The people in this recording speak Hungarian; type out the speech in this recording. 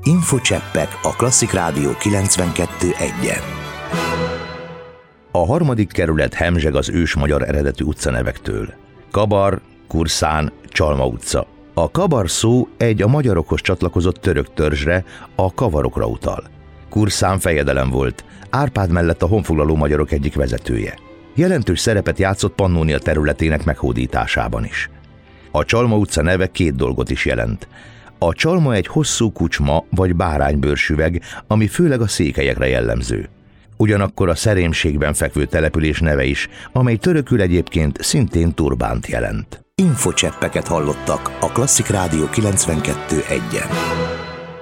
Infocseppek a Klasszik Rádió 92.1-en. A 3. kerület hemzseg az ősmagyar eredetű utcanevektől. Kabar, Kurszán, Csalma utca. A kabar szó egy a magyarokhoz csatlakozott török törzsre, a kavarokra utal. Kurszán fejedelem volt, Árpád mellett a honfoglaló magyarok egyik vezetője. Jelentős szerepet játszott Pannónia területének meghódításában is. A Csalma utca neve 2 dolgot is jelent. A csalma egy hosszú kucsma vagy báránybőrsüveg, ami főleg a székelyekre jellemző. Ugyanakkor a szerémségben fekvő település neve is, amely törökül egyébként szintén turbánt jelent. Infocseppeket hallottak a Klasszik Rádió 92.1-en.